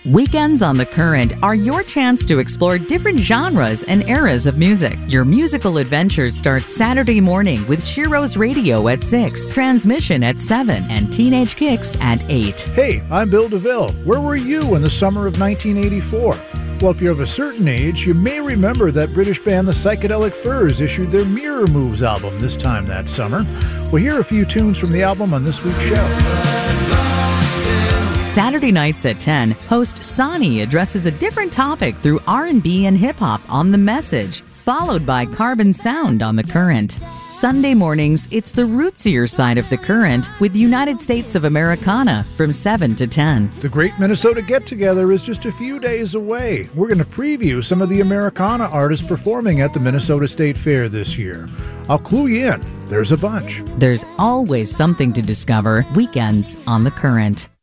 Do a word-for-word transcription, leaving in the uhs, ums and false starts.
Weekends on the Current are your chance to explore different genres and eras of music. Your musical adventure starts Saturday morning with Shiro's Radio at six, Transmission at seven, and Teenage Kicks at eight. Hey, I'm Bill DeVille. Where were you in the summer of nineteen eighty-four? Well, if you're of a certain age, you may remember that British band The Psychedelic Furs issued their Mirror Moves album this time that summer. We'll hear a few tunes from the album on this week's show. Saturday nights at ten, host Sonny addresses a different topic through R and B and hip-hop on The Message, followed by Carbon Sound on The Current. Sunday mornings, it's the rootsier side of The Current with United States of Americana from seven to ten. The Great Minnesota Get-Together is just a few days away. We're going to preview some of the Americana artists performing at the Minnesota State Fair this year. I'll clue you in. There's a bunch. There's always something to discover. Weekends on The Current.